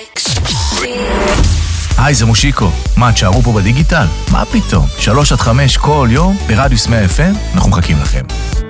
היי, זה מושיקו. מה, תשארו פה בדיגיטל? מה פתאום? 3 עד 5 כל יום ברדיוס 100 FM, אנחנו מחכים לכם.